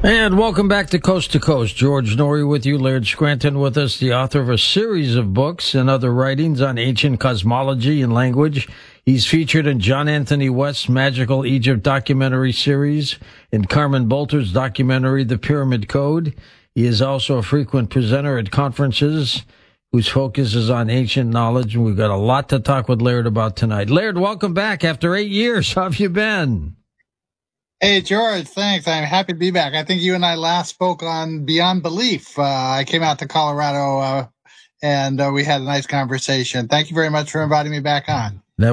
And welcome back to Coast. George Norrie with you, Laird Scranton with us, the author of a series of books and other writings on ancient cosmology and language. He's featured in John Anthony West's Magical Egypt documentary series, in Carmen Bolter's documentary, The Pyramid Code. He is also a frequent presenter at conferences whose focus is on ancient knowledge, and we've got a lot to talk with Laird about tonight. Laird, welcome back after 8 years. How have you been? Hey, George, thanks. I'm happy to be back. I think you and I last spoke on Beyond Belief. I came out to Colorado, and we had a nice conversation. Thank you very much for inviting me back on.